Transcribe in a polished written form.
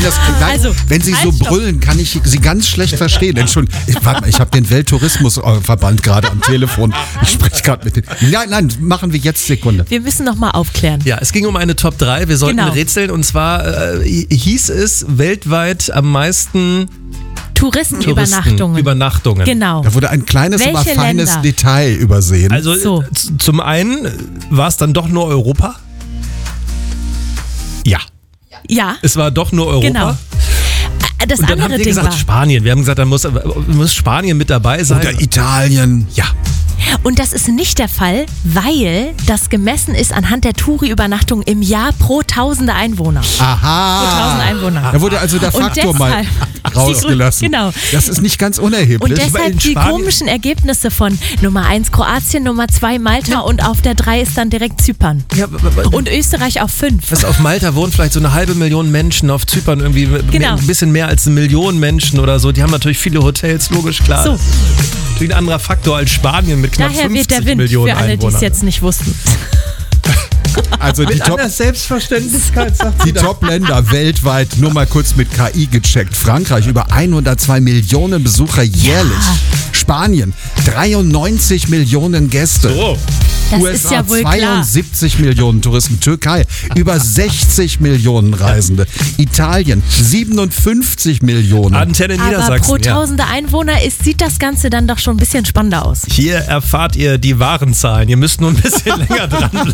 Wenn Sie so brüllen, kann ich Sie ganz schlecht verstehen. Entschuldigung, ich habe den Welttourismusverband gerade am Telefon. Ich spreche gerade mit denen. Nein, machen wir jetzt Sekunde. Wir müssen noch mal aufklären. Ja, es ging um eine Top 3. Wir sollten rätseln. Und zwar hieß es weltweit am meisten Touristenübernachtungen. Genau. Da wurde ein kleines, aber feines Detail übersehen. Also zum einen war es dann doch nur Europa? Ja. Es war doch nur Europa? Genau. Das und dann andere haben wir Ding gesagt Spanien. Wir haben gesagt, da muss Spanien mit dabei sein. Oder Italien. Ja. Und das ist nicht der Fall, weil das gemessen ist anhand der Touri-Übernachtung im Jahr pro tausende Einwohner. Aha. Pro 1000 Einwohner. Da wurde also der Faktor mal rausgelassen. Genau. Das ist nicht ganz unerheblich. Und deshalb die komischen Ergebnisse von Nummer 1 Kroatien, Nummer 2 Malta und auf der 3 ist dann direkt Zypern. Ja, und Österreich auf 5. Auf Malta wohnen vielleicht so 500.000 Menschen, auf Zypern irgendwie ein bisschen mehr als 1 Million Menschen oder so. Die haben natürlich viele Hotels, logisch, klar. So. Natürlich ein anderer Faktor als Spanien mit knapp 50 Millionen Daher weht der Wind, Millionen für alle, die es jetzt nicht wussten. Also die Selbstverständlichkeit sagt die Top-Länder weltweit, nur mal kurz mit KI gecheckt. Frankreich über 102 Millionen Besucher jährlich. Spanien 93 Millionen Gäste. So. Das USA ist ja wohl 72 Millionen Touristen. Türkei über 60 Millionen Reisende. Italien 57 Millionen. Antenne Niedersachsen. Aber pro tausende Einwohner sieht das Ganze dann doch schon ein bisschen spannender aus. Hier erfahrt ihr die wahren Zahlen. Ihr müsst nur ein bisschen länger dranbleiben.